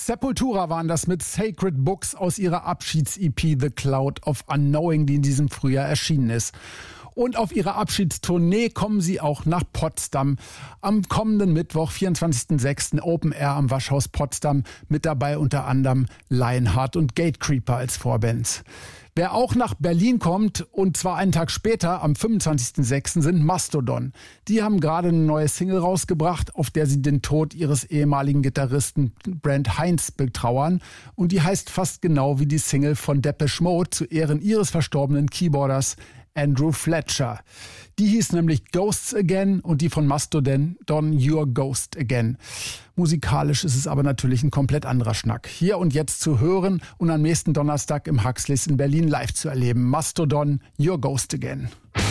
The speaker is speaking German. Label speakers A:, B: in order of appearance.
A: Sepultura waren das mit Sacred Books aus ihrer Abschieds-EP The Cloud of Unknowing, die in diesem Frühjahr erschienen ist. Und auf ihrer Abschiedstournee kommen sie auch nach Potsdam. Am kommenden Mittwoch, 24.06. Open Air am Waschhaus Potsdam. Mit dabei unter anderem Lionheart und Gatecreeper als Vorbands. Wer auch nach Berlin kommt, und zwar einen Tag später, am 25.06. sind Mastodon. Die haben gerade eine neue Single rausgebracht, auf der sie den Tod ihres ehemaligen Gitarristen Brent Hinds betrauern. Und die heißt fast genau wie die Single von Depeche Mode zu Ehren ihres verstorbenen Keyboarders Andrew Fletcher. Die hieß nämlich Ghosts Again und die von Mastodon Your Ghost Again. Musikalisch ist es aber natürlich ein komplett anderer Schnack. Hier und jetzt zu hören und am nächsten Donnerstag im Huxleys in Berlin live zu erleben. Mastodon Your Ghost Again.